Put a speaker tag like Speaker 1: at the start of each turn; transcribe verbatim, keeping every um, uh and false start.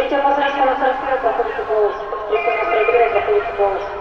Speaker 1: Хотел позвонить вам на сорок минут по поводу полностью. Если у нас проиграет по поводу полностью.